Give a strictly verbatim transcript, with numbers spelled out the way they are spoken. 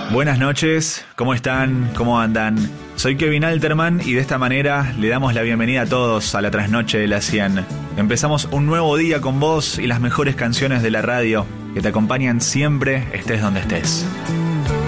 Buenas noches, ¿cómo están? ¿Cómo andan? Soy Kevin Alterman y de esta manera le damos la bienvenida a todos a la trasnoche de la cien. Empezamos un nuevo día con vos y las mejores canciones de la radio que te acompañan siempre, estés donde estés.